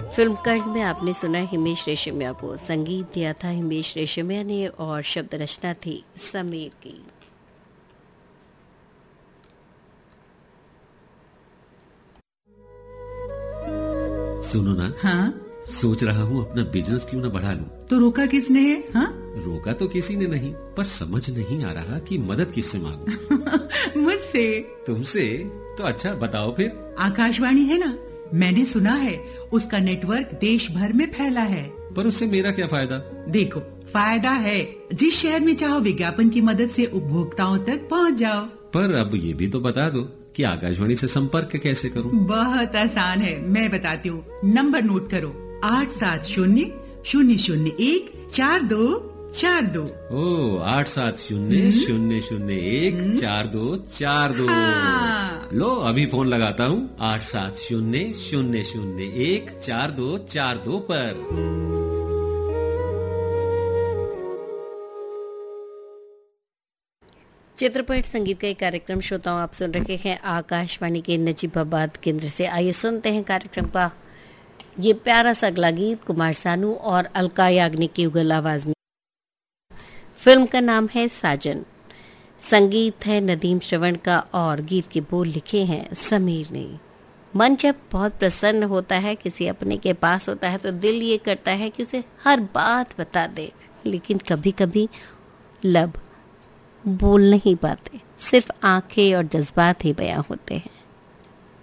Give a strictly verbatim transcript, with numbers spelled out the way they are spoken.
Film कर्ज में आपने सुना हिमेश रेशमिया को, संगीत दिया था हिमेश रेशमिया ने और शब्द रचना थी समीर की। सुनो ना। हाँ? सोच रहा हूँ अपना बिजनेस क्यों ना बढ़ा लूं। तो रोका किसने है? हाँ? रोका तो किसी ने नहीं, पर समझ नहीं आ रहा कि मदद किससे मांगूं। मुझसे। तुमसे? तो अच्छा बताओ फिर। आकाशवाणी है ना, मैंने सुना है उसका नेटवर्क देश भर में फैला है। पर उससे मेरा क्या फायदा? देखो, फायदा है, जिस शहर में चाहो विज्ञापन की मदद से उपभोक्ताओं तक पहुंच जाओ। पर अब ये भी तो बता दो कि आकाशवाणी से संपर्क कैसे करूं? बहुत आसान है, मैं बताती हूँ। नंबर नोट करो, आठ सात शून्य शून्य शून्य एक चार दो चार दो। ओ, आठ सात शून्य शून्य शून्य एक चार दो चार दो। हाँ। लो अभी फोन लगाता हूँ, आठ सात शून्य शून्य शून्य एक चार दो चार दो पर। चित्रपट संगीत का एक कार्यक्रम श्रोताओं आप सुन रहे हैं आकाशवाणी के नजीबाबाद केंद्र से। आइए सुनते हैं कार्यक्रम का ये प्यारा सा अगला गीत कुमार सानू और अलका याग्निक की उगल आवाज में। फिल्म का नाम है साजन, संगीत है नदीम श्रवण का और गीत के बोल लिखे हैं समीर ने। मन जब बहुत प्रसन्न होता है, किसी अपने के पास होता है, तो दिल ये करता है कि उसे हर बात बता दे, लेकिन कभी कभी लब बोल नहीं पाते, सिर्फ आंखें और जज्बात ही बयां होते हैं।